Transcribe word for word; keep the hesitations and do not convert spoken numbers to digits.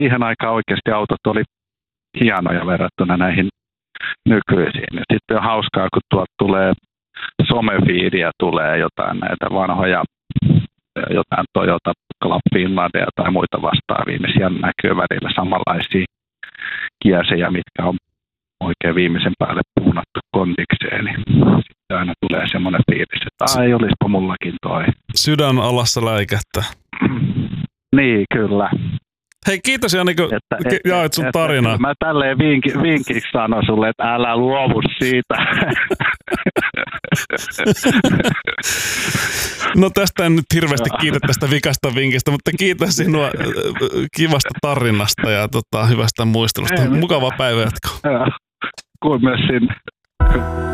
siihen aikaan oikeasti autot oli hienoja verrattuna näihin nykyisiin. Ja sitten on hauskaa, kun tuolta tulee somefiidiä, tulee jotain näitä vanhoja, jotain Toyota Club Finlandia tai muita vastaavia, niin siellä näkyy välillä samanlaisia kiesejä, mitkä on oikein viimeisen päälle puunattu kondikseen, niin sitten aina tulee semmoinen fiilis, että ai, olispa mullakin toi. Sydän alassa läikähtää. Niin, kyllä. Hei, kiitos Jani, kun että, et, jaoit sun tarinaa. Mä tälleen vinki, vinkiksi sanon sulle, että älä luovu siitä. No tästä en nyt hirveästi kiitä tästä vikasta vinkistä, mutta kiitän sinua kivasta tarinasta ja tota, hyvästä muistelusta. Mukavaa päivää jatkoa. Kuin myös sinne.